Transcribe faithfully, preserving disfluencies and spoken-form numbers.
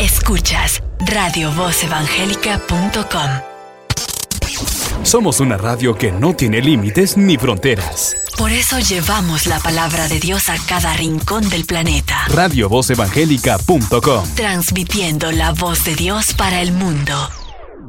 Escuchas radio voz evangélica punto com. Somos una radio que no tiene límites ni fronteras. Por eso llevamos la palabra de Dios a cada rincón del planeta. radio voz evangélica punto com. Transmitiendo la voz de Dios para el mundo.